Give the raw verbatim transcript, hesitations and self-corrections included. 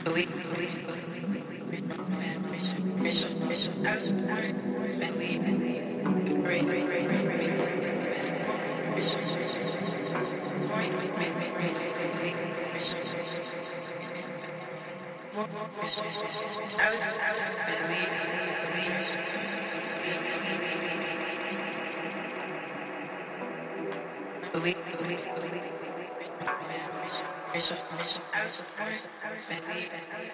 believe, believe, believe, mission, mission, mission, I was born, believe, great, great, great, great, mission, going, make me raise, believe, mission, more, mission, I was, I was, believe, believe, believe, believe, believe, believe, mission, mission, mission, I was born, believe.